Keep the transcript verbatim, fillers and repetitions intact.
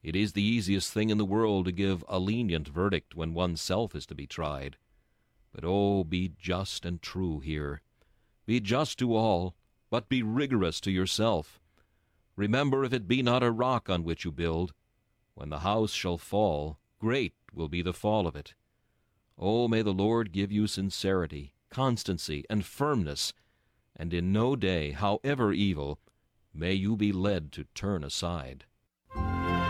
It is the easiest thing in the world to give a lenient verdict when one's self is to be tried. But oh, be just and true here. Be just to all, but be rigorous to yourself. Remember, if it be not a rock on which you build, when the house shall fall, great will be the fall of it. Oh, may the Lord give you sincerity, constancy, and firmness, and in no day, however evil, may you be led to turn aside.